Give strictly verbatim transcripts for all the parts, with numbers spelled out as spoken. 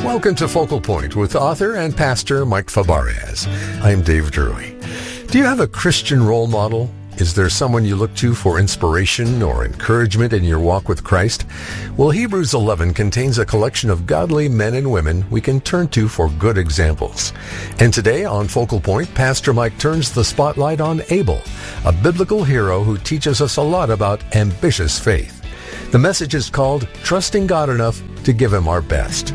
Welcome to Focal Point with author and pastor Mike Fabarez. I'm Dave Drury. Do you have a Christian role model? Is there someone you look to for inspiration or encouragement in your walk with Christ? Well, Hebrews eleven contains a collection of godly men and women we can turn to for good examples. And today on Focal Point, Pastor Mike turns the spotlight on Abel, a biblical hero who teaches us a lot about ambitious faith. The message is called Trusting God Enough to Give Him Our Best.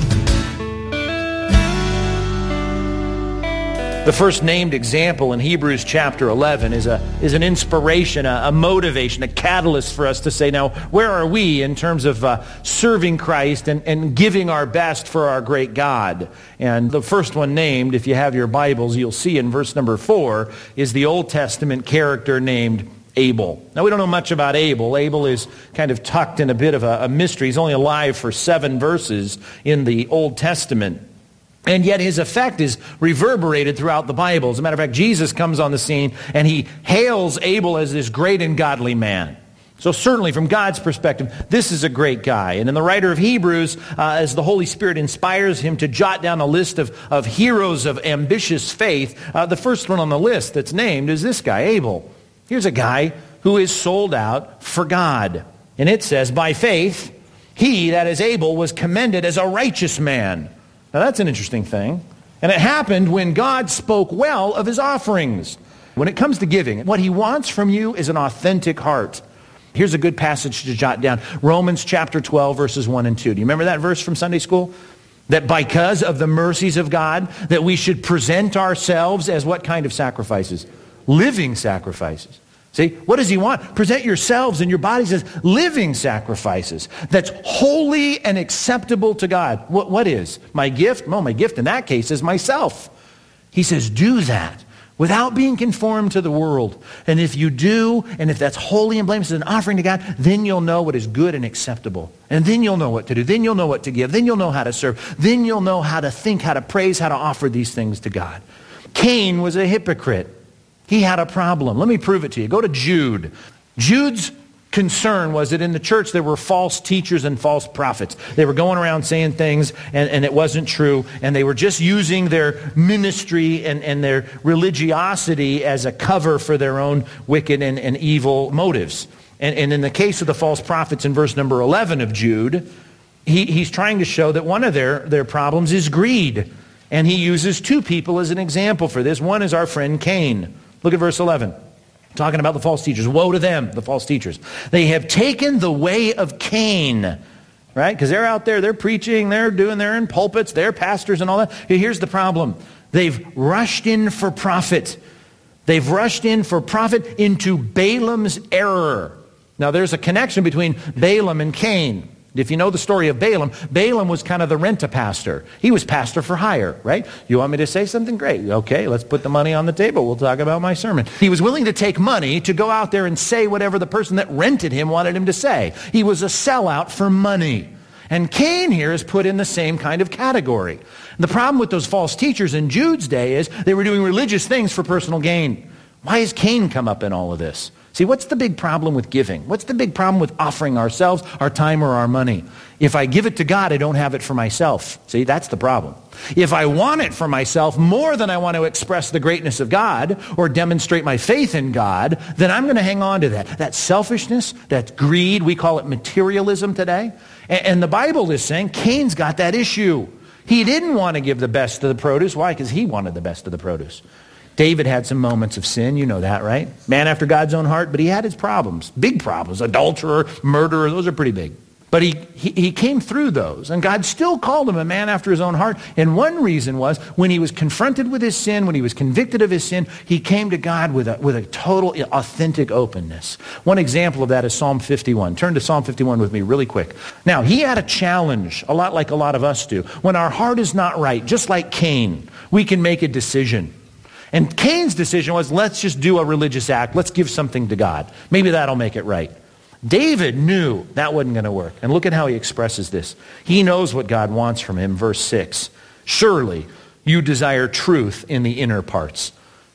The first named example in Hebrews chapter eleven is a is an inspiration, a, a motivation, a catalyst for us to say, now, where are we in terms of uh, serving Christ and, and giving our best for our great God? And the first one named, if you have your Bibles, you'll see in verse number four, is the Old Testament character named Abel. Now, we don't know much about Abel. Abel is kind of tucked in a bit of a, a mystery. He's only alive for seven verses in the Old Testament. And yet his effect is reverberated throughout the Bible. As a matter of fact, Jesus comes on the scene and he hails Abel as this great and godly man. So certainly from God's perspective, this is a great guy. And in the writer of Hebrews, uh, as the Holy Spirit inspires him to jot down a list of, of heroes of ambitious faith, uh, the first one on the list that's named is this guy, Abel. Here's a guy who is sold out for God. And it says, by faith, he, that is Abel, was commended as a righteous man. Now that's an interesting thing. And it happened when God spoke well of his offerings. When it comes to giving, what he wants from you is an authentic heart. Here's a good passage to jot down. Romans chapter twelve, verses one and two. Do you remember that verse from Sunday school? That because of the mercies of God, that we should present ourselves as what kind of sacrifices? Living sacrifices. See, what does he want? Present yourselves and your bodies as living sacrifices that's holy and acceptable to God. What, what is? My gift? Well, my gift in that case is myself. He says, do that without being conformed to the world. And if you do, and if that's holy and blameless as an offering to God, then you'll know what is good and acceptable. And then you'll know what to do. Then you'll know what to give. Then you'll know how to serve. Then you'll know how to think, how to praise, how to offer these things to God. Cain was a hypocrite. He had a problem. Let me prove it to you. Go to Jude. Jude's concern was that in the church there were false teachers and false prophets. They were going around saying things and, and it wasn't true. And they were just using their ministry and, and their religiosity as a cover for their own wicked and, and evil motives. And, and in the case of the false prophets in verse number eleven of Jude, he, he's trying to show that one of their, their problems is greed. And he uses two people as an example for this. One is our friend Cain. Look at verse eleven. Talking about the false teachers. Woe to them, the false teachers. They have taken the way of Cain. Right? Because they're out there, they're preaching, they're doing, they're in pulpits, they're pastors and all that. Here's the problem. They've rushed in for profit. They've rushed in for profit into Balaam's error. Now there's a connection between Balaam and Cain. If you know the story of Balaam, Balaam was kind of the rent-a-pastor. He was pastor for hire, right? You want me to say something? Great. Okay, let's put the money on the table. We'll talk about my sermon. He was willing to take money to go out there and say whatever the person that rented him wanted him to say. He was a sellout for money. And Cain here is put in the same kind of category. And the problem with those false teachers in Jude's day is they were doing religious things for personal gain. Why has Cain come up in all of this? See, what's the big problem with giving? What's the big problem with offering ourselves, our time, or our money? If I give it to God, I don't have it for myself. See, that's the problem. If I want it for myself more than I want to express the greatness of God or demonstrate my faith in God, then I'm going to hang on to that. That selfishness, that greed, we call it materialism today. And, and the Bible is saying Cain's got that issue. He didn't want to give the best of the produce. Why? Because he wanted the best of the produce. David had some moments of sin, you know that, right? Man after God's own heart, but he had his problems, big problems, adulterer, murderer, those are pretty big. But he, he, he came through those, and God still called him a man after his own heart. And one reason was when he was confronted with his sin, when he was convicted of his sin, he came to God with a, with a total authentic openness. One example of that is Psalm fifty-one. Turn to Psalm fifty-one with me really quick. Now, he had a challenge, a lot like a lot of us do. When our heart is not right, just like Cain, we can make a decision. And Cain's decision was, let's just do a religious act. Let's give something to God. Maybe that'll make it right. David knew that wasn't going to work. And look at how he expresses this. He knows what God wants from him. Verse six. Surely you desire truth in the inner parts.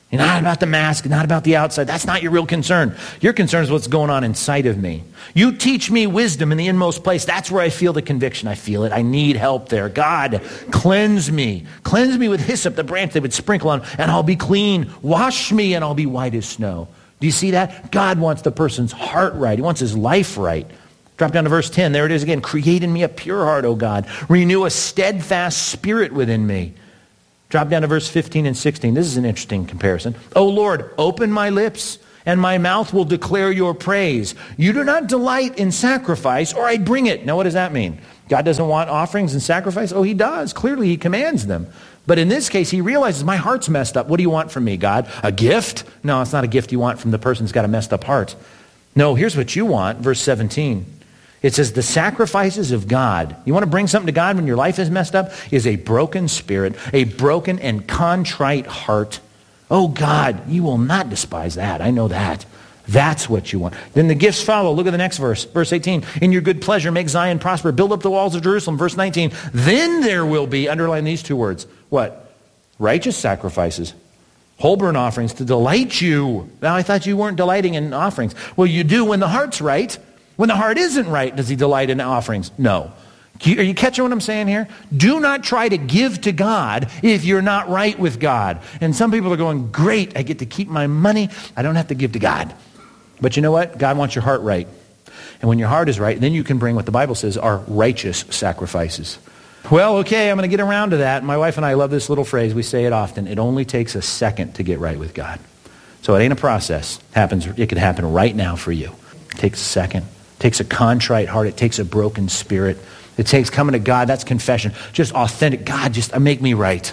Not about the mask, not about the outside. That's not your real concern. Your concern is what's going on inside of me. You teach me wisdom in the inmost place. That's where I feel the conviction. I feel it. I need help there. God, cleanse me. Cleanse me with hyssop, the branch they would sprinkle on, and I'll be clean. Wash me, and I'll be white as snow. Do you see that? God wants the person's heart right. He wants his life right. Drop down to verse ten. There it is again. Create in me a pure heart, O God. Renew a steadfast spirit within me. Drop down to verse fifteen and sixteen. This is an interesting comparison. O Lord, open my lips, and my mouth will declare your praise. You do not delight in sacrifice, or I'd bring it. Now, what does that mean? God doesn't want offerings and sacrifice? Oh, he does. Clearly, he commands them. But in this case, he realizes, my heart's messed up. What do you want from me, God? A gift? No, it's not a gift you want from the person who's got a messed up heart. No, here's what you want, verse seventeen. It says, the sacrifices of God. You want to bring something to God when your life is messed up? Is a broken spirit, a broken and contrite heart. Oh God, you will not despise that. I know that. That's what you want. Then the gifts follow. Look at the next verse. Verse eighteen. In your good pleasure, make Zion prosper. Build up the walls of Jerusalem. Verse nineteen. Then there will be, underline these two words. What? Righteous sacrifices. Whole burnt offerings to delight you. Now I thought you weren't delighting in offerings. Well, you do when the heart's right. When the heart isn't right, does he delight in offerings? No. Are you catching what I'm saying here? Do not try to give to God if you're not right with God. And some people are going, great, I get to keep my money. I don't have to give to God. But you know what? God wants your heart right. And when your heart is right, then you can bring what the Bible says are righteous sacrifices. Well, okay, I'm going to get around to that. My wife and I love this little phrase. We say it often. It only takes a second to get right with God. So it ain't a process. It happens. It could happen right now for you. It takes a second. It takes a contrite heart. It takes a broken spirit. It takes coming to God. That's confession. Just authentic. God, just make me right.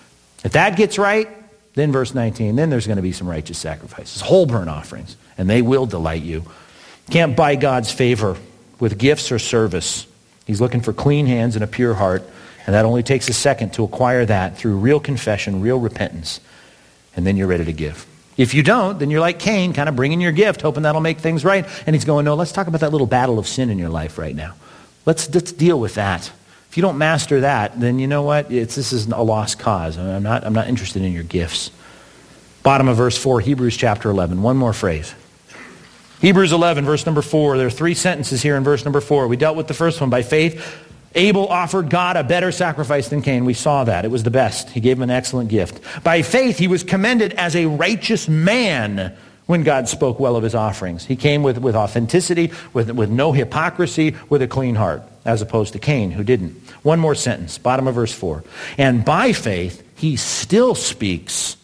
If that gets right, then verse nineteen, then there's going to be some righteous sacrifices, whole burnt offerings, and they will delight you. Can't buy God's favor with gifts or service. He's looking for clean hands and a pure heart, and that only takes a second to acquire that through real confession, real repentance, and then you're ready to give. If you don't, then you're like Cain, kind of bringing your gift, hoping that'll make things right. And he's going, no, let's talk about that little battle of sin in your life right now. Let's, let's deal with that. If you don't master that, then you know what? It's, this is a lost cause. I'm not, I'm not interested in your gifts. Bottom of verse four, Hebrews chapter eleven. One more phrase. Hebrews eleven, verse number four. There are three sentences here in verse number four. We dealt with the first one. By faith, Abel offered God a better sacrifice than Cain. We saw that. It was the best. He gave him an excellent gift. By faith, he was commended as a righteous man when God spoke well of his offerings. He came with, with authenticity, with, with no hypocrisy, with a clean heart, as opposed to Cain, who didn't. One more sentence, bottom of verse four. And by faith, he still speaks,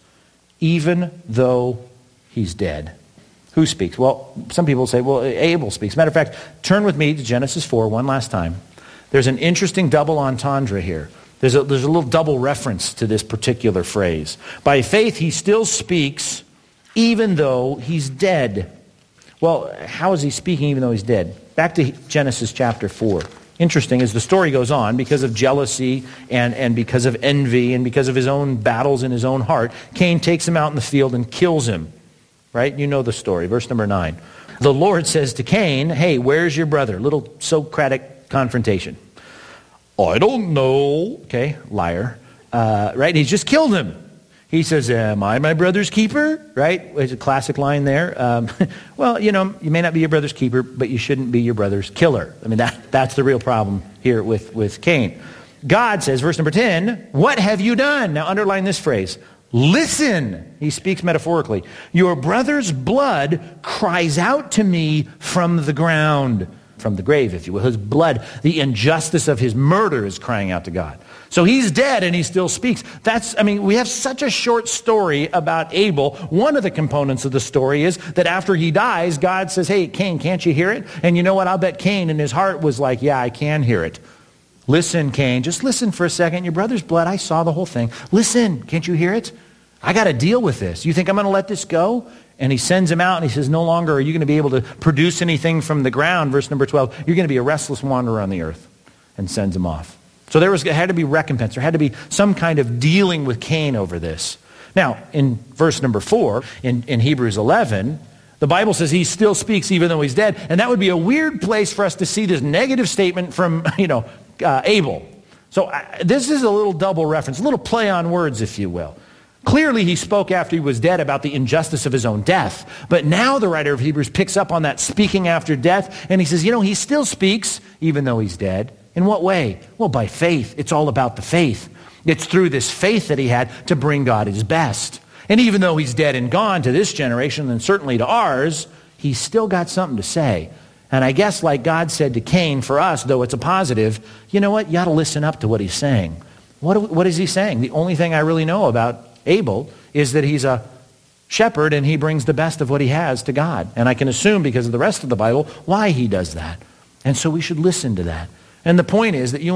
even though he's dead. Who speaks? Well, some people say, well, Abel speaks. Matter of fact, turn with me to Genesis four one last time. There's an interesting double entendre here. There's a, there's a little double reference to this particular phrase. By faith, he still speaks, even though he's dead. Well, how is he speaking even though he's dead? Back to Genesis chapter four. Interesting as the story goes on, because of jealousy and, and because of envy and because of his own battles in his own heart, Cain takes him out in the field and kills him. Right? You know the story. Verse number nine. The Lord says to Cain, hey, where's your brother? Little Socratic confrontation. I don't know. Okay, liar. Uh, right? He's just killed him. He says, am I my brother's keeper? Right? It's a classic line there. Um, well, you know, you may not be your brother's keeper, but you shouldn't be your brother's killer. I mean, that, that's the real problem here with, with Cain. God says, verse number ten, what have you done? Now underline this phrase. Listen, he speaks metaphorically. Your brother's blood cries out to me from the ground, from the grave, if you will. His blood, the injustice of his murder is crying out to God. So he's dead and he still speaks. That's, I mean, we have such a short story about Abel. One of the components of the story is that after he dies, God says, hey, Cain, can't you hear it? And you know what? I'll bet Cain in his heart was like, yeah, I can hear it. Listen, Cain, just listen for a second. Your brother's blood, I saw the whole thing. Listen, can't you hear it? I got to deal with this. You think I'm going to let this go? And he sends him out and he says, no longer are you going to be able to produce anything from the ground. Verse number twelve, you're going to be a restless wanderer on the earth, and sends him off. So there was there had to be recompense. There had to be some kind of dealing with Cain over this. Now, in verse number four, in, in Hebrews eleven, the Bible says he still speaks even though he's dead. And that would be a weird place for us to see this negative statement from, you know, Uh, Abel. So uh, this is a little double reference, a little play on words, if you will. Clearly, he spoke after he was dead about the injustice of his own death. But now the writer of Hebrews picks up on that speaking after death, and he says, you know, he still speaks even though he's dead. In what way? Well, by faith. It's all about the faith. It's through this faith that he had to bring God his best. And even though he's dead and gone to this generation, and certainly to ours, he's still got something to say. And I guess like God said to Cain, for us, though it's a positive, you know what? You ought to listen up to what he's saying. What, what is he saying? The only thing I really know about Abel is that he's a shepherd and he brings the best of what he has to God. And I can assume, because of the rest of the Bible, why he does that. And so we should listen to that. And the point is that you